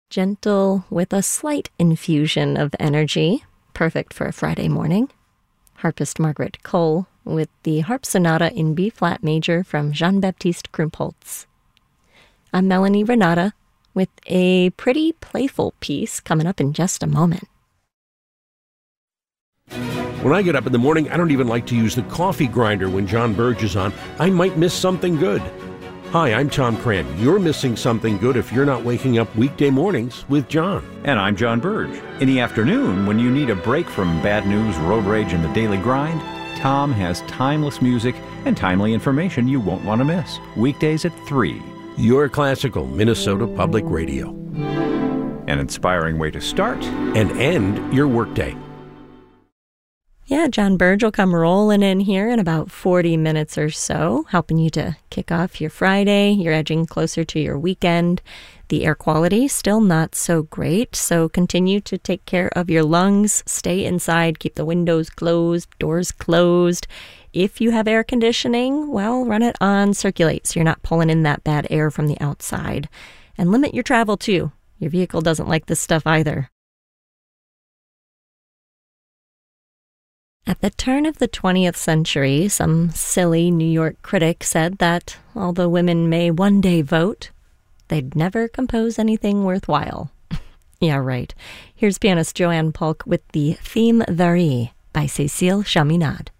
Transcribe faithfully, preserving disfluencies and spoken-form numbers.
Gentle with a slight infusion of energy, perfect for a Friday morning. Harpist Margaret Cole with the Harp Sonata in B-flat major from Jean-Baptiste Krumpholz. I'm Melanie Renata with a pretty playful piece coming up in just a moment. When I get up in the morning, I don't even like to use the coffee grinder when John Burge is on. I might miss something good. Hi, I'm Tom Cran. You're missing something good if you're not waking up weekday mornings with John. And I'm John Burge. In the afternoon, when you need a break from bad news, road rage, and the daily grind, Tom has timeless music and timely information you won't want to miss. Weekdays at three. Your classical Minnesota Public Radio. An inspiring way to start and end your workday. Yeah, John Burge will come rolling in here in about forty minutes or so, helping you to kick off your Friday. You're edging closer to your weekend. The air quality still not so great, so continue to take care of your lungs. Stay inside, keep the windows closed, doors closed. If you have air conditioning, well, run it on circulate so you're not pulling in that bad air from the outside. And limit your travel too. Your vehicle doesn't like this stuff either. At the turn of the twentieth century, some silly New York critic said that although women may one day vote, they'd never compose anything worthwhile. Yeah, right. Here's pianist Joanne Polk with the Theme Varie by Cécile Chaminade.